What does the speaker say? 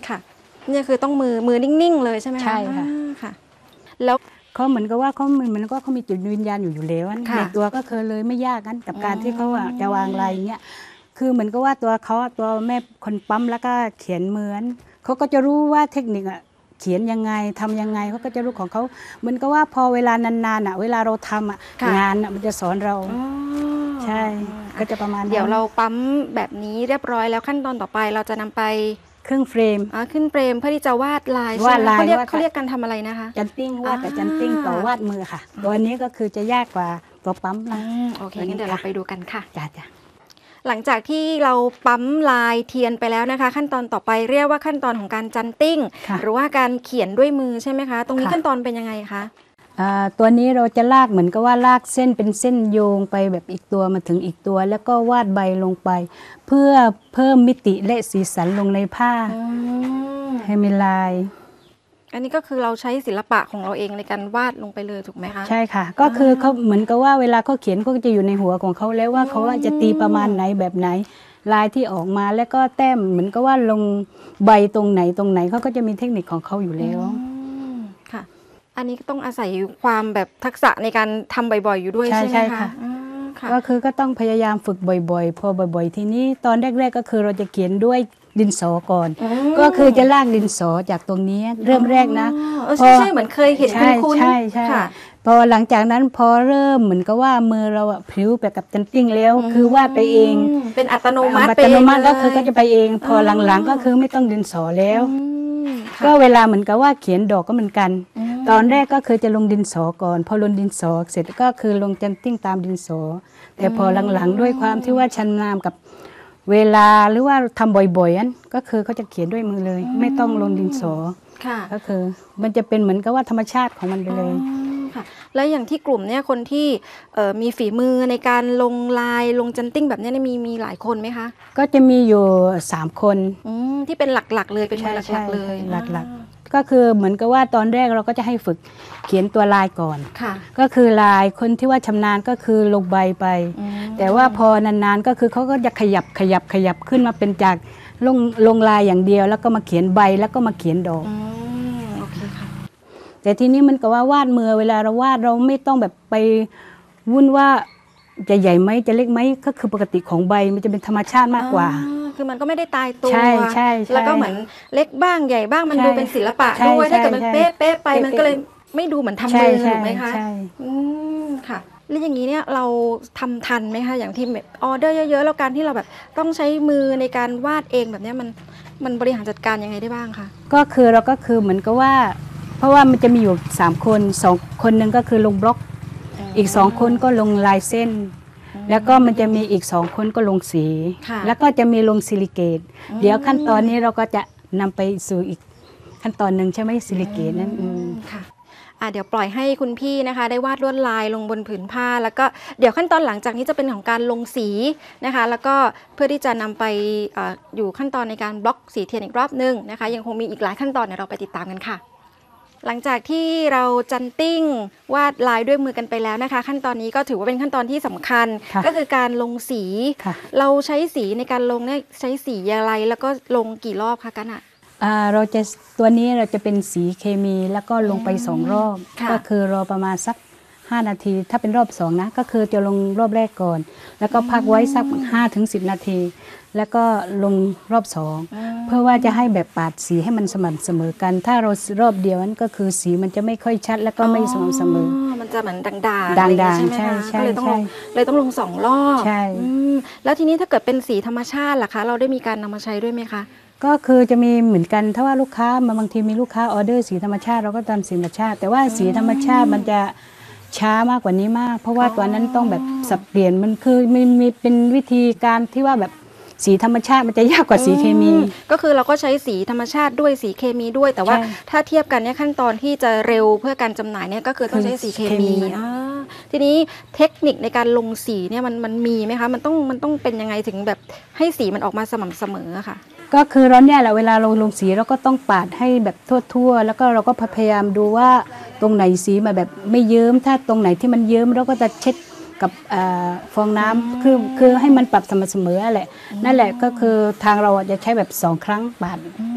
ค่ะเนี่ยคือต้องมือนิ่งๆเลยใช่ไหมคะใช่ค่ะค่ะแล้วเขาเหมือนกับว่าเขามีจิตวิญญาณอยู่แล้วในตัวก็เคยเลยไม่ยากกันกับการที่เขาจะวางลายอย่างเงี้ยคือเหมือนกับว่าตัวแม่คนปั๊มแล้วก็เขียนเหมือนเขาก็จะรู้ว่าเทคนิคเขียนยังไงทำยังไงเขาก็จะรู้ของเขาเหมือนกับว่าพอเวลานานๆเวลาเราทำงานมันจะสอนเราใช่ก็จะประมาณเดี๋ยวเราปั๊มแบบนี้เรียบร้อยแล้วขั้นตอนต่อไปเราจะนำไปขึ้นเฟรมเพื่อที่จะวาดลายเขาเรียกการทำอะไรนะคะจันติ้งวาดกับจันติ้งต่อวาดมือค่ะตัวนี้ก็คือจะยากกว่าตัวปั๊มนะโอเคงั้นเดี๋ยวเราไปดูกันค่ะจ้าหลังจากที่เราปั๊มลายเทียนไปแล้วนะคะขั้นตอนต่อไปเรียกว่าขั้นตอนของการจันติ้งหรือว่าการเขียนด้วยมือใช่ไหมคะตรงนี้ขั้นตอนเป็นยังไงคะตัวนี้เราจะลากเหมือนกับว่าลากเส้นเป็นเส้นโยงไปแบบอีกตัวมาถึงอีกตัวแล้วก็วาดใบลงไปเพื่อเพิ่มมิติและสีสันลงในผ้าให้มีลายอันนี้ก็คือเราใช้ศิลปะของเราเองในการวาดลงไปเลยถูกไหมคะใช่ค่ะก็คือเขาเหมือนกับว่าเวลาเขาเขียนเขาจะอยู่ในหัวของเขาแล้วว่าเขาจะตีประมาณไหนแบบไหนลายที่ออกมาแล้วก็แต้มเหมือนกับว่าลงใบตรงไหนเขาก็จะมีเทคนิคของเขาอยู่แล้วค่ะอันนี้ต้องอาศัยความแบบทักษะในการทำบ่อยๆอยู่ด้วยใช่ไหมคะก็คือก็ต้องพยายามฝึกบ่อยๆพอบ่อยๆทีนี้ตอนแรกๆก็คือเราจะเขียนด้วยดินสอก่อนก็คือจะลากดินสอจากตรงนี้เริ่มแรกนะใช่เหมือนเคยเห็นคุ้นใช่พอหลังจากนั้นพอเริ่มเหมือนกับว่ามือเราพลิ้วไปกับจันติ้งแล้วคือวาดไปเองเป็นอัตโนมัติก็คือก็จะไปเองพอหลังๆก็คือไม่ต้องดินสอแล้วก็เวลาเหมือนกับว่าเขียนดอกก็เหมือนกันตอนแรกก็คือจะลงดินสอก่อนพอลงดินสอเสร็จก็คือลงจันติ้งตามดินสอแต่พอหลังๆด้วยความที่ว่าชำนาญกับเวลาหรือว่าทำบ่อยๆนั้นก็คือเขาจะเขียนด้วยมือเลยไม่ต้องลงดินสอก็คือมันจะเป็นเหมือนกับว่าธรรมชาติของมันไปเลยค่ะแล้วอย่างที่กลุ่มเนี่ยคนที่มีฝีมือในการลงลายลงจันติ้งแบบนี้มีหลายคนไหมคะก็จะมีอยู่3 คนที่เป็นหลักๆเลยเป็นมือหลักๆเลยหลักๆก็คือเหมือนกับว่าตอนแรกเราก็จะให้ฝึกเขียนตัวลายก่อนก็คือลายคนที่ว่าชำนาญก็คือลงใบไปแต่ว่าพอนานๆก็คือเขาก็จะขยับขึ้นมาเป็นจากลงลายอย่างเดียวแล้วก็มาเขียนใบแล้วก็มาเขียนดอกโอเคค่ะแต่ทีนี้มันก็ว่าวาดมือเวลาเราวาดเราไม่ต้องแบบไปวุ่นว่าจะใหญ่ไหมจะเล็กไหมก็คือปกติของใบมันจะเป็นธรรมชาติมากกว่าคือมันก็ไม่ได้ตายตัวใช่แล้วก็เหมือนเล็กบ้างใหญ่บ้างมันดูเป็นศิลปะด้วยถ้าเกิดมันเป๊ะไปมันก็เลยไม่ดูเหมือนทำมือถูกไหมคะค่ะแล้วอย่างนี้เนี่ยเราทำทันไหมคะอย่างที่ออเดอร์เยอะๆแล้วการที่เราแบบต้องใช้มือในการวาดเองแบบนี้มันบริหารจัดการยังไงได้บ้างคะก็คือเราก็คือเหมือนกับว่าเพราะว่ามันจะมีอยู่3 คน2 คนหนึ่งก็คือลงบล็อกอีก2 คนก็ลงลายเส้นแล้วก็มันจะมีอีก2 คนก็ลงสีแล้วก็จะมีลงซิลิเกตเดี๋ยวขั้นตอนนี้เราก็จะนำไปสู่อีกขั้นตอนหนึ่งใช่ไหมซิลิเกตนั่นค่ะเดี๋ยวปล่อยให้คุณพี่นะคะได้วาดลวดลายลงบนผืนผ้าแล้วก็เดี๋ยวขั้นตอนหลังจากนี้จะเป็นของการลงสีนะคะแล้วก็เพื่อที่จะนำไปอยู่ขั้นตอนในการบล็อกสีเทียนอีกรอบนึงนะคะยังคงมีอีกหลายขั้นตอนเดี๋ยวเราไปติดตามกันค่ะหลังจากที่เราจันติ้งวาดลายด้วยมือกันไปแล้วนะคะขั้นตอนนี้ก็ถือว่าเป็นขั้นตอนที่สำคัญก็คือการลงสีเราใช้สีในการลงเนี่ยใช้สีอะไรแล้วก็ลงกี่รอบคะกันตัวนี้เราจะเป็นสีเคมีแล้วก็ลงไป2 รอบก็คือรอประมาณสัก5 นาทีถ้าเป็นรอบ2นะก็คือจะลงรอบแรกก่อนแล้วก็พักไว้สัก5-10 นาทีแล้วก็ลงรอบ2เพื่อว่าจะให้แบบปาดสีให้มันสม่ำเสมอกันถ้าเรารอบเดียวนั้นก็คือสีมันจะไม่ค่อยชัดแล้วก็ไม่สม่ำเสมอมันจะเหมือนด่างใช่เลยต้องลง2 รอบใช่แล้วทีนี้ถ้าเกิดเป็นสีธรรมชาติล่ะคะเราได้มีการนำมาใช้ด้วยไหมคะก็คือจะมีเหมือนกันถ้าว่าลูกค้าบางทีมีลูกค้าออเดอร์สีธรรมชาติเราก็ทำสีธรรมชาติแต่ว่าสีธรรมชาติมันจะช้ามากกว่านี้มากเพราะว่าตัวนั้นต้องแบบสับเปลี่ยนมันคือมีเป็นวิธีการที่ว่าแบบสีธรรมชาติมันจะยากกว่าสีเคมีก็คือเราก็ใช้สีธรรมชาติด้วยสีเคมีด้วยแต่ว่าถ้าเทียบกันเนี่ยขั้นตอนที่จะเร็วเพื่อการจำหน่ายเนี่ยก็คือต้องใช้สีเคมีทีนี้เทคนิคในการลงสีเนี่ยมันมีไหมคะมันต้องเป็นยังไงถึงแบบให้สีมันออกมาสม่ำเสมอค่ะก็คือเราเนี่ยแหละเวลาเราลงสีเราก็ต้องปาดให้แบบทั่วๆแล้วก็เราก็พยายามดูว่าตรงไหนสีมาแบบไม่เยิ้มถ้าตรงไหนที่มันเยิ้มเราก็จะเช็ดกับฟองน้ำคือให้มันปรับสม่ำเสมอแหละนั่นแหละก็คือทางเราจะใช้แบบ2 ครั้งปาด